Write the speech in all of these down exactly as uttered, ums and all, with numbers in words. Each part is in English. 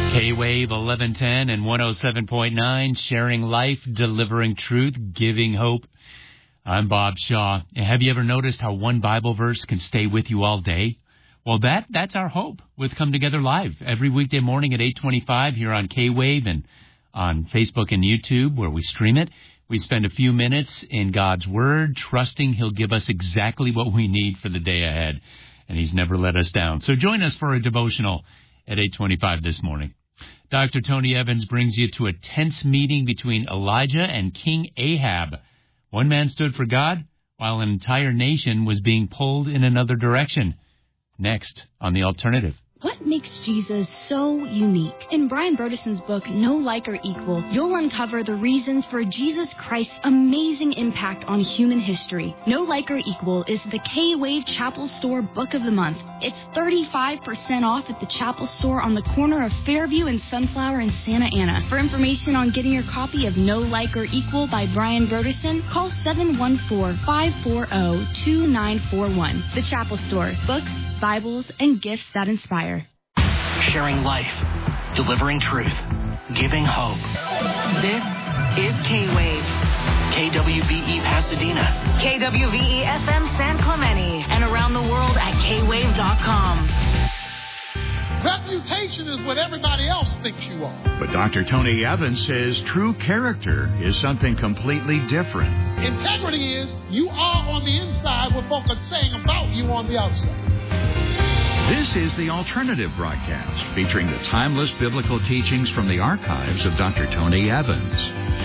K-Wave eleven ten and one oh seven point nine, sharing life, delivering truth, giving hope. I'm Bob Shaw. Have you ever noticed how one Bible verse can stay with you all day? Well, that that's our hope with Come Together Live every weekday morning at eight twenty-five here on K-Wave and on Facebook and YouTube where we stream it. We spend a few minutes in God's Word, trusting He'll give us exactly what we need for the day ahead. And He's never let us down. So join us for a devotional at eight twenty-five this morning. Doctor Tony Evans brings you to a tense meeting between Elijah and King Ahab. One man stood for God, while an entire nation was being pulled in another direction. Next on The Alternative. What makes Jesus so unique? In Brian Brodeson's book, No Like or Equal, you'll uncover the reasons for Jesus Christ's amazing impact on human history. No Like or Equal is the K-Wave Chapel Store Book of the Month. It's thirty-five percent off at the Chapel Store on the corner of Fairview and Sunflower in Santa Ana. For information on getting your copy of No Like or Equal by Brian Brodeson, call seven one four, five four zero, two nine four one. The Chapel Store. Books, Bibles, and gifts that inspire. Sharing life, delivering truth, giving hope. This is K-Wave. K W V E Pasadena. K W V E F M San Clemente. And around the world at K wave dot com. Reputation is what everybody else thinks you are. But Doctor Tony Evans says true character is something completely different. Integrity is you are on the inside what folk are saying about you on the outside. This is The Alternative broadcast, featuring the timeless biblical teachings from the archives of Doctor Tony Evans.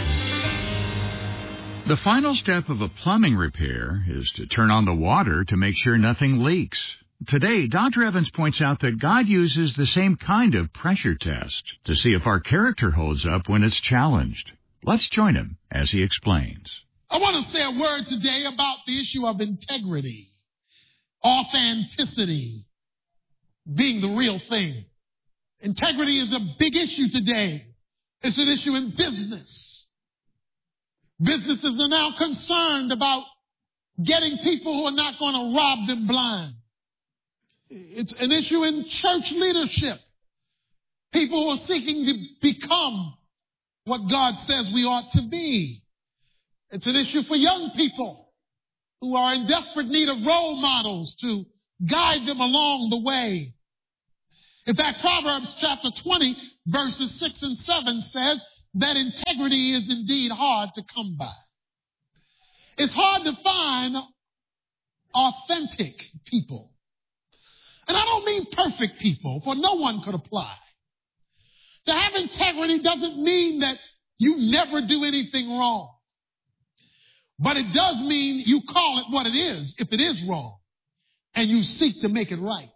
The final step of a plumbing repair is to turn on the water to make sure nothing leaks. Today, Doctor Evans points out that God uses the same kind of pressure test to see if our character holds up when it's challenged. Let's join him as he explains. I want to say a word today about the issue of integrity, authenticity, being the real thing. Integrity is a big issue today. It's an issue in business. Businesses are now concerned about getting people who are not going to rob them blind. It's an issue in church leadership. People who are seeking to become what God says we ought to be. It's an issue for young people who are in desperate need of role models to guide them along the way. In fact, Proverbs chapter twenty, verses six and seven says that integrity is indeed hard to come by. It's hard to find authentic people. And I don't mean perfect people, for no one could apply. To have integrity doesn't mean that you never do anything wrong. But it does mean you call it what it is, if it is wrong, and you seek to make it right.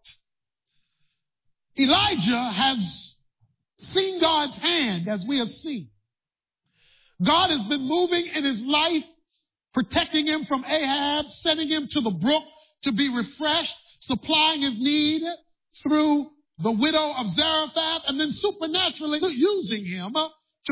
Elijah has seen God's hand, as we have seen. God has been moving in his life, protecting him from Ahab, sending him to the brook to be refreshed, supplying his need through the widow of Zarephath, and then supernaturally using him